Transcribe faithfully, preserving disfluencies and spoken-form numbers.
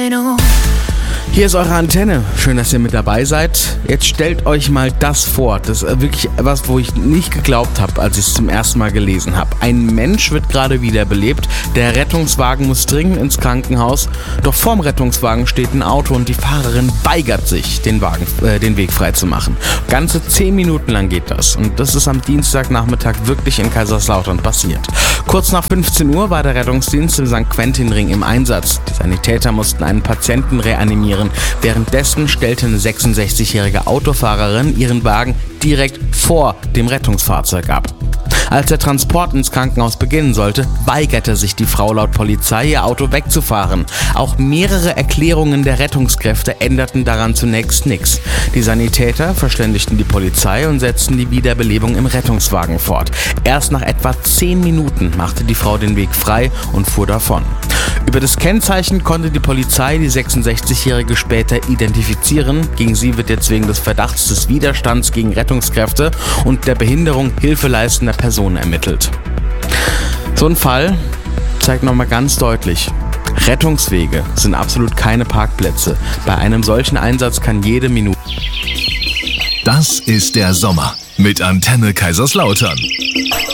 know. Hier ist eure Antenne. Schön, dass ihr mit dabei seid. Jetzt stellt euch mal das vor. Das ist wirklich etwas, wo ich nicht geglaubt habe, als ich es zum ersten Mal gelesen habe. Ein Mensch wird gerade wiederbelebt. Der Rettungswagen muss dringend ins Krankenhaus. Doch vorm Rettungswagen steht ein Auto und die Fahrerin weigert sich, den, Wagen, äh, den Weg frei zu machen. Ganze zehn Minuten lang geht das. Und das ist am Dienstagnachmittag wirklich in Kaiserslautern passiert. Kurz nach fünfzehn Uhr war der Rettungsdienst im Sankt Quentin-Ring im Einsatz. Die Sanitäter mussten einen Patienten reanimieren. Währenddessen stellte eine sechsundsechzigjährige Autofahrerin ihren Wagen direkt vor dem Rettungsfahrzeug ab. Als der Transport ins Krankenhaus beginnen sollte, weigerte sich die Frau laut Polizei, ihr Auto wegzufahren. Auch mehrere Erklärungen der Rettungskräfte änderten daran zunächst nichts. Die Sanitäter verständigten die Polizei und setzten die Wiederbelebung im Rettungswagen fort. Erst nach etwa zehn Minuten machte die Frau den Weg frei und fuhr davon. Über das Kennzeichen konnte die Polizei die sechsundsechzigjährige später identifizieren. Gegen sie wird jetzt wegen des Verdachts des Widerstands gegen Rettungskräfte und der Behinderung hilfeleistender Personen ermittelt. So ein Fall zeigt nochmal ganz deutlich: Rettungswege sind absolut keine Parkplätze. Bei einem solchen Einsatz kann jede Minute... Das ist der Sommer mit Antenne Kaiserslautern.